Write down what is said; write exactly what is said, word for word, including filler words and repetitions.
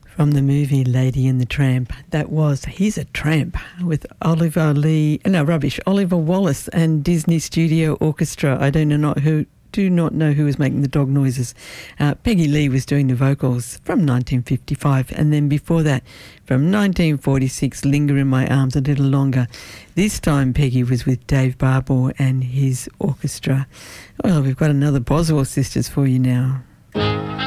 From the movie Lady and the Tramp, that was He's a Tramp with Oliver Lee, no rubbish, Oliver Wallace and Disney Studio Orchestra. I do not who do not know who was making the dog noises. Uh, Peggy Lee was doing the vocals from nineteen fifty-five, and then before that, from nineteen forty-six, Linger in My Arms a little longer. This time Peggy was with Dave Barbour and his orchestra. Well, we've got another Boswell Sisters for you now.